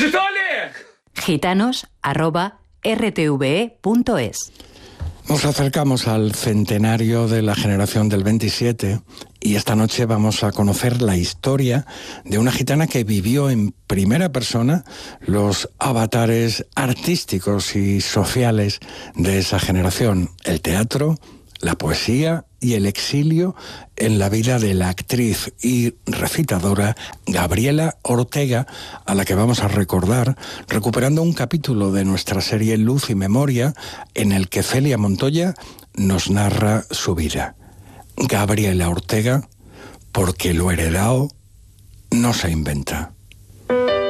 gitanos@rtve.es. Nos acercamos al centenario de la generación del 27 y esta noche vamos a conocer la historia de una gitana que vivió en primera persona los avatares artísticos y sociales de esa generación, el teatro, la poesía y el exilio en la vida de la actriz y recitadora Gabriela Ortega, a la que vamos a recordar recuperando un capítulo de nuestra serie Luz y Memoria en el que Celia Montoya nos narra su vida. Gabriela Ortega, porque lo heredado no se inventa.